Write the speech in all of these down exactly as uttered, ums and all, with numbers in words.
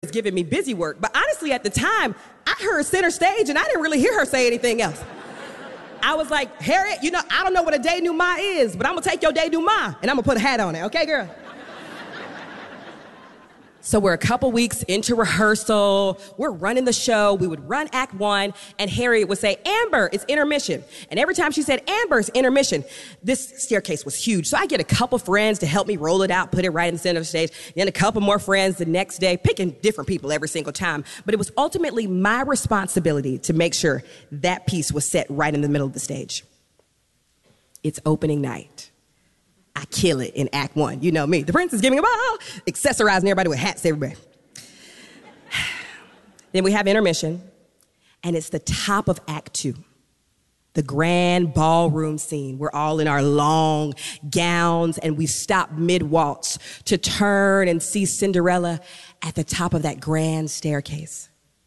was giving me busy work. But honestly, at the time, I heard center stage and I didn't really hear her say anything else. I was like, Harriet, you know, I don't know what a denouement is, but I'm gonna take your denouement and I'm gonna put a hat on it, okay, girl? So we're a couple weeks into rehearsal, we're running the show, we would run act one, and Harriet would say, Amber, it's intermission. And every time she said, Amber, it's intermission, this staircase was huge. So I get a couple friends to help me roll it out, put it right in the center of the stage, then a couple more friends the next day, picking different people every single time. But it was ultimately my responsibility to make sure that piece was set right in the middle of the stage. It's opening night. I kill it in act one. You know me. The prince is giving a ball, accessorizing everybody with hats everywhere. Then we have intermission, and it's the top of act two. The grand ballroom scene. We're all in our long gowns, and we stop mid-waltz to turn and see Cinderella at the top of that grand staircase.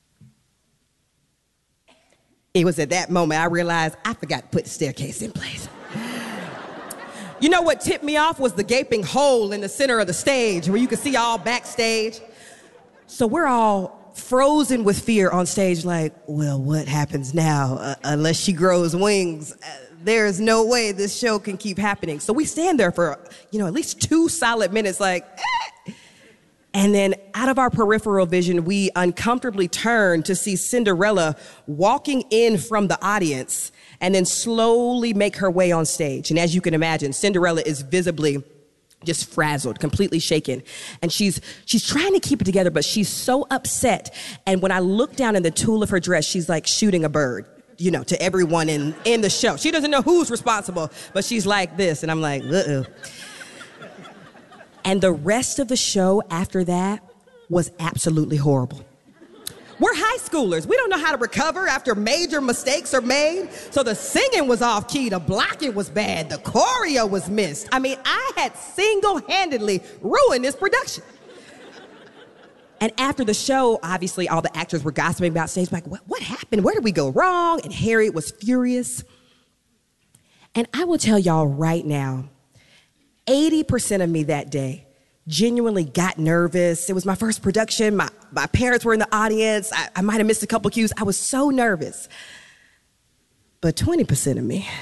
It was at that moment I realized I forgot to put the staircase in place. You know what tipped me off was the gaping hole in the center of the stage where you could see all backstage. So we're all frozen with fear on stage like, well, what happens now? Uh, unless she grows wings, uh, there's no way this show can keep happening. So we stand there for, you know, at least two solid minutes like, eh. And then out of our peripheral vision, we uncomfortably turn to see Cinderella walking in from the audience and then slowly make her way on stage. And as you can imagine, Cinderella is visibly just frazzled, completely shaken. And she's she's trying to keep it together, but she's so upset. And when I look down in the tulle of her dress, she's like shooting a bird, you know, to everyone in, in the show. She doesn't know who's responsible, but she's like this. And I'm like, uh-oh. And the rest of the show after that was absolutely horrible. We're high schoolers. We don't know how to recover after major mistakes are made. So the singing was off key, the blocking was bad, the choreo was missed. I mean, I had single-handedly ruined this production. And after the show, obviously all the actors were gossiping about stage, like, what, what happened? Where did we go wrong? And Harriet was furious. And I will tell y'all right now, eighty percent of me that day genuinely got nervous. It was my first production. My, my parents were in the audience. I, I might have missed a couple cues. I was so nervous. But twenty percent of me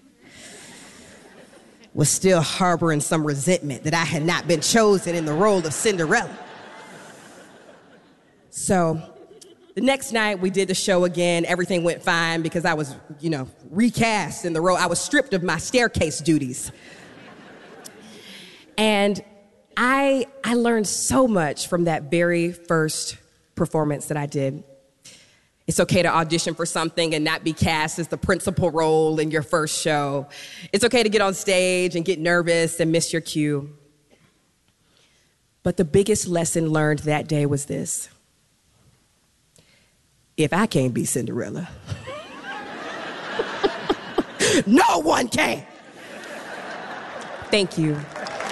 was still harboring some resentment that I had not been chosen in the role of Cinderella. So the next night we did the show again. Everything went fine because I was, you know, recast in the role. I was stripped of my staircase duties. And I, I learned so much from that very first performance that I did. It's okay to audition for something and not be cast as the principal role in your first show. It's okay to get on stage and get nervous and miss your cue. But the biggest lesson learned that day was this. If I can't be Cinderella, no one can. Thank you.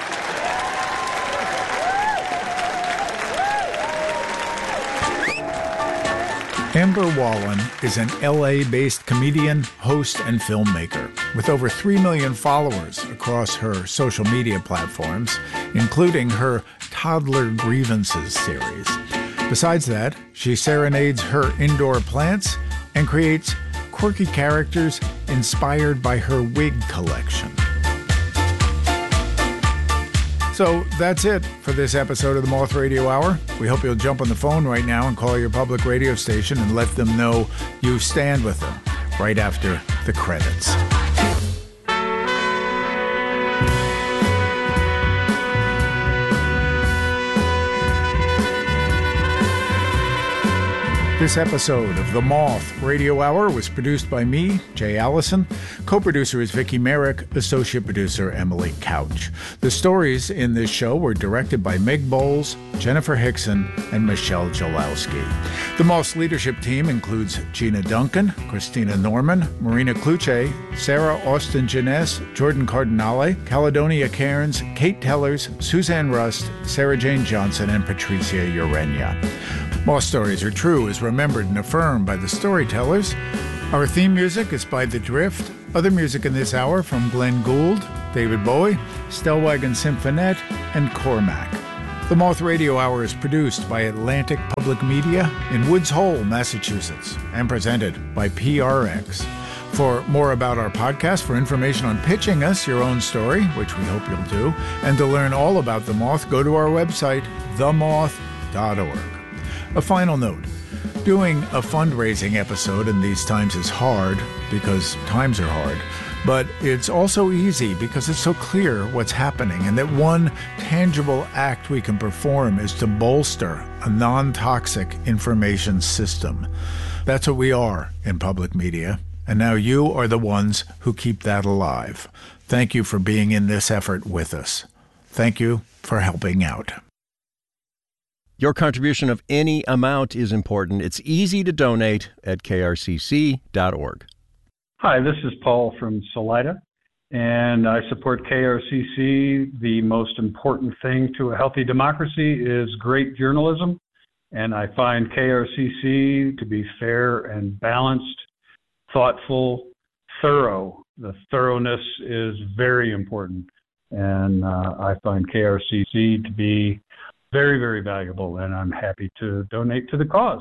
Amber Wallen is an L A-based comedian, host, and filmmaker with over three million followers across her social media platforms, including her Toddler Grievances series. Besides that, she serenades her indoor plants and creates quirky characters inspired by her wig collection. So that's it for this episode of the Moth Radio Hour. We hope you'll jump on the phone right now and call your public radio station and let them know you stand with them right after the credits. This episode of The Moth Radio Hour was produced by me, Jay Allison. Co-producer is Vicki Merrick, associate producer Emily Couch. The stories in this show were directed by Meg Bowles, Jennifer Hickson, and Michelle Jalowski. The Moth's leadership team includes Gina Duncan, Christina Norman, Marina Kluche, Sarah Austin Jeunesse, Jordan Cardinale, Caledonia Cairns, Kate Tellers, Suzanne Rust, Sarah Jane Johnson, and Patricia Urenia. Moth Stories Are True is remembered and affirmed by the storytellers. Our theme music is by The Drift. Other music in this hour from Glenn Gould, David Bowie, Stellwagen Symphonette, and Cormac. The Moth Radio Hour is produced by Atlantic Public Media in Woods Hole, Massachusetts, and presented by P R X. For more about our podcast, for information on pitching us your own story, which we hope you'll do, and to learn all about The Moth, go to our website, the moth dot org. A final note. Doing a fundraising episode in these times is hard because times are hard, but it's also easy because it's so clear what's happening and that one tangible act we can perform is to bolster a non-toxic information system. That's what we are in public media, and now you are the ones who keep that alive. Thank you for being in this effort with us. Thank you for helping out. Your contribution of any amount is important. It's easy to donate at K R C C dot org. Hi, this is Paul from Salida, and I support K R C C. The most important thing to a healthy democracy is great journalism, and I find K R C C to be fair and balanced, thoughtful, thorough. The thoroughness is very important, and uh, I find K R C C to be very, very valuable, and I'm happy to donate to the cause.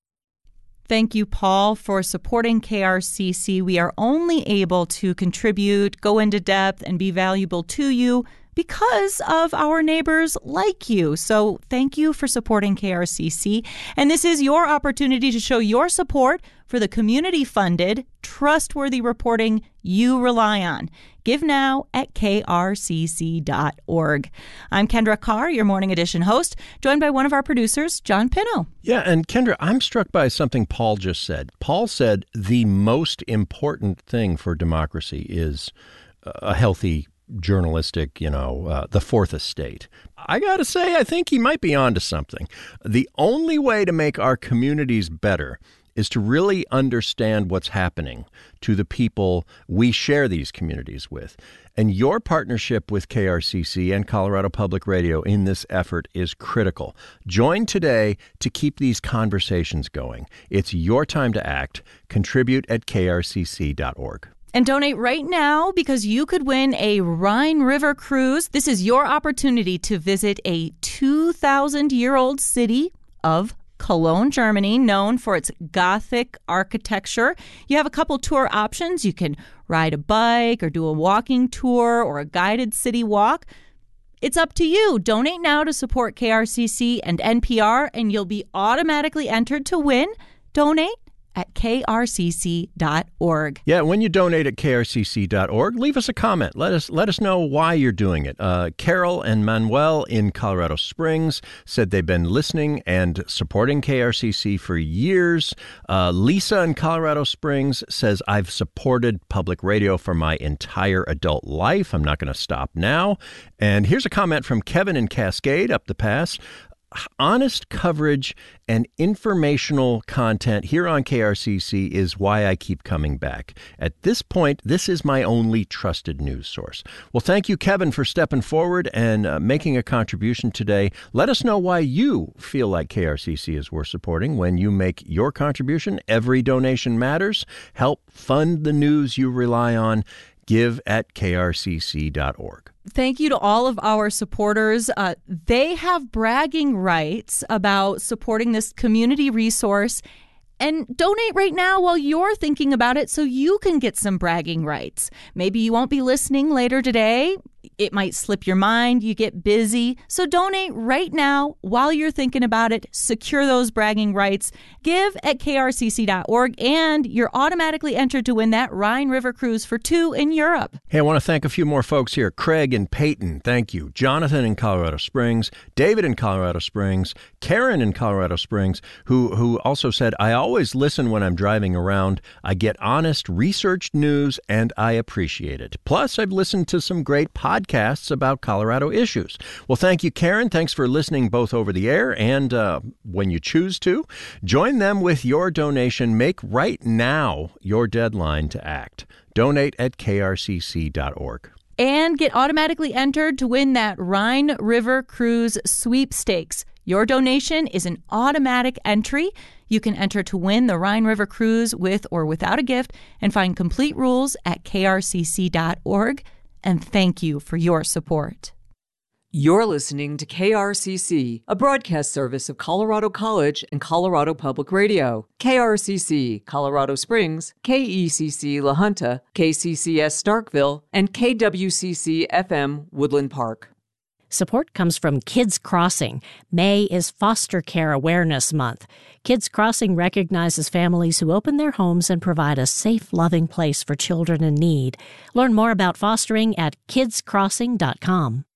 Thank you, Paul, for supporting K R C C. We are only able to contribute, go into depth, and be valuable to you because of our neighbors like you. So thank you for supporting K R C C. And this is your opportunity to show your support for the community-funded, trustworthy reporting you rely on. Give now at K R C C dot org. I'm Kendra Carr, your Morning Edition host, joined by one of our producers, John Pino. Yeah, and Kendra, I'm struck by something Paul just said. Paul said the most important thing for democracy is a healthy journalistic, you know, uh, the fourth estate. I got to say, I think he might be onto something. The only way to make our communities better is to really understand what's happening to the people we share these communities with. And your partnership with K R C C and Colorado Public Radio in this effort is critical. Join today to keep these conversations going. It's your time to act. Contribute at K R C C dot org. And donate right now because you could win a Rhine River cruise. This is your opportunity to visit a two thousand year old city of Cologne, Germany, known for its Gothic architecture. You have a couple tour options. You can ride a bike or do a walking tour or a guided city walk. It's up to you. Donate now to support K R C C and N P R, and you'll be automatically entered to win. Donate at K R C C dot org. Yeah, when you donate at K R C C dot org, leave us a comment. Let us let us know why you're doing it. Uh, Carol and Manuel in Colorado Springs said they've been listening and supporting K R C C for years. Uh, Lisa in Colorado Springs says, I've supported public radio for my entire adult life. I'm not going to stop now. And here's a comment from Kevin in Cascade up the pass. Honest coverage and informational content here on K R C C is why I keep coming back. At this point, this is my only trusted news source. Well, thank you, Kevin, for stepping forward and uh, making a contribution today. Let us know why you feel like K R C C is worth supporting when you make your contribution. Every donation matters. Help fund the news you rely on. Give at K R C C dot org. Thank you to all of our supporters. Uh, they have bragging rights about supporting this community resource. And donate right now while you're thinking about it so you can get some bragging rights. Maybe you won't be listening later today. It might slip your mind. You get busy. So donate right now while you're thinking about it. Secure those bragging rights. Give at K R C C dot org, and you're automatically entered to win that Rhine River cruise for two in Europe. Hey, I want to thank a few more folks here. Craig and Peyton, thank you. Jonathan in Colorado Springs. David in Colorado Springs. Karen in Colorado Springs, who, who also said, I always listen when I'm driving around. I get honest, researched news, and I appreciate it. Plus, I've listened to some great podcasts about Colorado issues. Well, thank you, Karen. Thanks for listening both over the air and uh, when you choose to. Join them with your donation. Make right now your deadline to act. Donate at K R C C dot org. And get automatically entered to win that Rhine River Cruise sweepstakes. Your donation is an automatic entry. You can enter to win the Rhine River Cruise with or without a gift and find complete rules at K R C C dot org. And thank you for your support. You're listening to K R C C, a broadcast service of Colorado College and Colorado Public Radio. K R C C, Colorado Springs, K E C C La Junta, K C C S Starkville, and K W C C F M Woodland Park. Support comes from Kids Crossing. May is Foster Care Awareness Month. Kids Crossing recognizes families who open their homes and provide a safe, loving place for children in need. Learn more about fostering at kids crossing dot com.